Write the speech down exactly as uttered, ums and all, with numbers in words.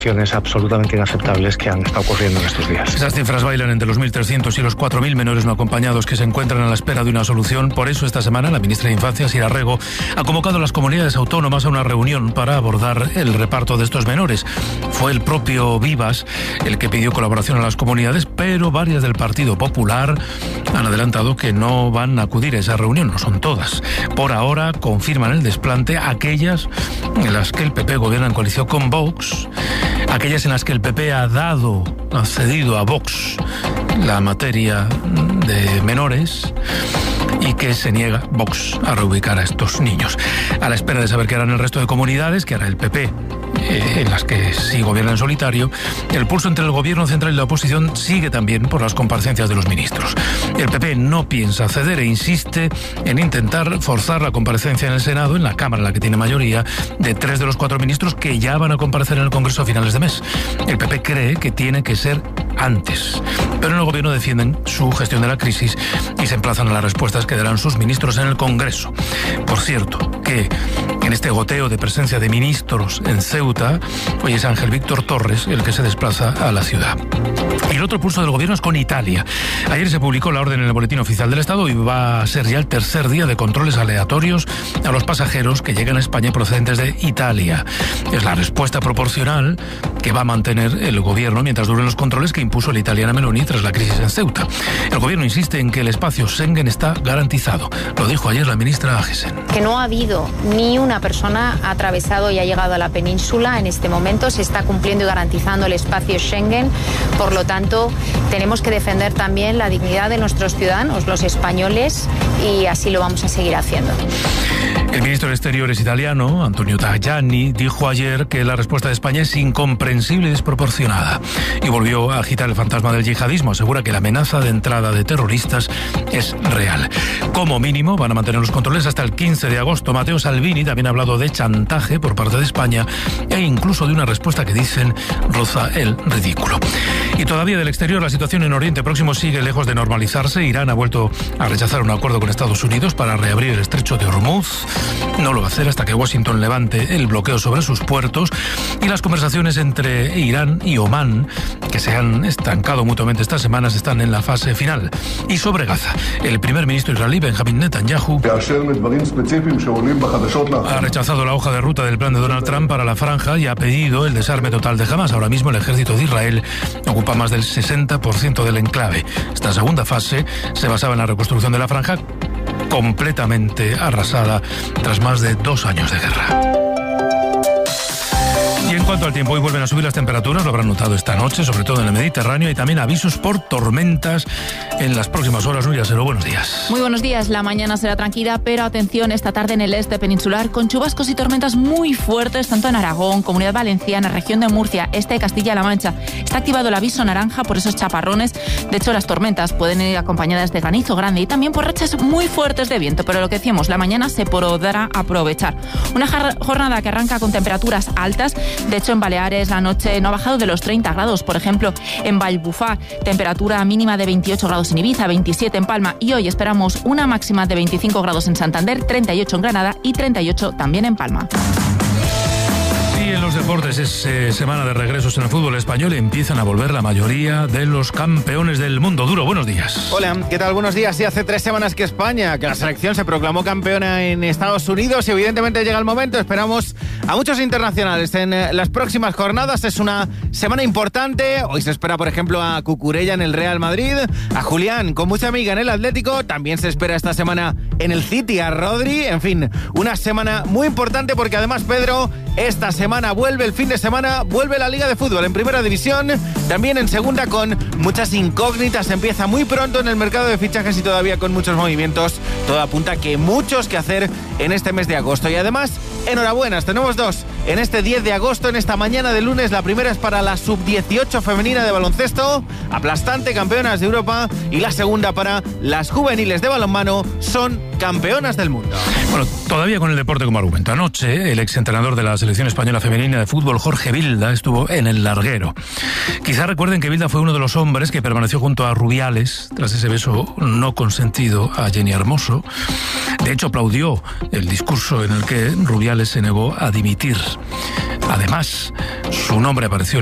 absolutamente inaceptables que han estado ocurriendo en estos días. Esas cifras bailan entre los mil trescientos y los cuatro mil menores no acompañados que se encuentran a la espera de una solución. Por eso esta semana la ministra de Infancia, Sira Rego, ha convocado a las comunidades autónomas a una reunión para abordar el reparto de estos menores. Fue el propio Vivas el que pidió colaboración a las comunidades, pero varias del Partido Popular han adelantado que no van a acudir a esa reunión, no son todas. Por ahora confirman el desplante aquellas en las que el P P gobierna en coalición con Vox, aquellas en las que el P P ha dado, ha cedido a Vox la materia de menores y que se niega Vox a reubicar a estos niños. A la espera de saber qué harán el resto de comunidades, que hará el P P, eh, en las que sí gobierna en solitario, el pulso entre el gobierno central y la oposición sigue también por las comparecencias de los ministros. El P P no piensa ceder e insiste en intentar forzar la comparecencia en el Senado, en la Cámara en la que tiene mayoría, de tres de los cuatro ministros que ya van a comparecer en el Congreso a finales de mes. El P P cree que tiene que ser antes, pero en el gobierno defienden su gestión de la crisis y se emplazan a las respuestas que darán sus ministros en el Congreso. Por cierto, que en este goteo de presencia de ministros en Ceuta, hoy es Ángel Víctor Torres el que se desplaza a la ciudad. Y el otro pulso del gobierno es con Italia. Ayer se publicó la orden en el Boletín Oficial del Estado y va a ser ya el tercer día de controles aleatorios a los pasajeros que llegan a España procedentes de Italia. Es la respuesta proporcional que va a mantener el gobierno mientras duren los controles que impuso la italiana Meloni tras la crisis en Ceuta. El gobierno insiste en que el espacio Schengen está garantizado. Lo dijo ayer la ministra Agesen. Que no ha habido ni una persona ha atravesado y ha llegado a la península en este momento. Se está cumpliendo y garantizando el espacio Schengen. Por lo tanto, tenemos que defender también la dignidad de nuestros ciudadanos, los españoles, y así lo vamos a seguir haciendo. El ministro de Exteriores italiano, Antonio Tajani, dijo ayer que la respuesta de España es incomprensible y desproporcionada. Y volvió a agitar el fantasma del yihadismo. Asegura que la amenaza de entrada de terroristas es real. Como mínimo, van a mantener los controles hasta el quince de agosto. Matteo Salvini también ha hablado de chantaje por parte de España e incluso de una respuesta que dicen roza el ridículo. Y todavía del exterior, la situación en Oriente Próximo sigue lejos de normalizarse. Irán ha vuelto a rechazar un acuerdo con Estados Unidos para reabrir el estrecho de Hormuz. No lo va a hacer hasta que Washington levante el bloqueo sobre sus puertos, y las conversaciones entre Irán y Omán, que se han estancado mutuamente estas semanas, están en la fase final. Y sobre Gaza, el primer ministro israelí Benjamin Netanyahu ha rechazado la hoja de ruta del plan de Donald Trump para la franja y ha pedido el desarme total de Hamas. Ahora mismo el ejército de Israel ocupa más del sesenta por ciento del enclave. Esta segunda fase se basaba en la reconstrucción de la franja, completamente arrasada tras más de dos años de guerra. Y en cuanto al tiempo, hoy vuelven a subir las temperaturas, lo habrán notado esta noche, sobre todo en el Mediterráneo, y también avisos por tormentas en las próximas horas. Nuria Sero, buenos días. Muy buenos días. La mañana será tranquila, pero atención esta tarde en el este peninsular, con chubascos y tormentas muy fuertes, tanto en Aragón, Comunidad Valenciana, región de Murcia, este de Castilla-La Mancha. Está activado el aviso naranja por esos chaparrones. De hecho, las tormentas pueden ir acompañadas de granizo grande y también por rachas muy fuertes de viento, pero lo que decíamos, la mañana se podrá aprovechar. Una jornada que arranca con temperaturas altas. De hecho, en Baleares la noche no ha bajado de los treinta grados. Por ejemplo, en Vallbufar, temperatura mínima de veintiocho grados en Ibiza, veintisiete en Palma, y hoy esperamos una máxima de veinticinco grados en Santander, treinta y ocho en Granada y treinta y ocho también en Palma. Y en los deportes es eh, semana de regresos en el fútbol español y empiezan a volver la mayoría de los campeones del mundo. Duro, buenos días. Hola, ¿qué tal? Buenos días. Sí, hace tres semanas que España, que la selección se proclamó campeona en Estados Unidos y evidentemente llega el momento. Esperamos a muchos internacionales en eh, las próximas jornadas. Es una semana importante. Hoy se espera, por ejemplo, a Cucurella en el Real Madrid, a Julián con mucha amiga en el Atlético. También se espera esta semana en el City a Rodri. En fin, una semana muy importante porque además, Pedro, esta semana vuelve el fin de semana, vuelve la Liga de Fútbol en Primera División, también en Segunda con muchas incógnitas. Empieza muy pronto en el mercado de fichajes y todavía con muchos movimientos. Todo apunta que muchos que hacer en este mes de agosto. Y además, enhorabuenas, tenemos dos en este diez de agosto, en esta mañana de lunes. La primera es para la sub dieciocho femenina de baloncesto, aplastante, campeonas de Europa, y la segunda para las juveniles de balonmano, son campeonas del mundo. Bueno, todavía con el deporte como argumento. Anoche, el exentrenador de la selección española femenina de fútbol, Jorge Vilda, estuvo en el larguero. Quizá recuerden que Vilda fue uno de los hombres que permaneció junto a Rubiales tras ese beso no consentido a Jenny Hermoso. De hecho, aplaudió el discurso en el que Rubiales se negó a dimitir. Además, su nombre apareció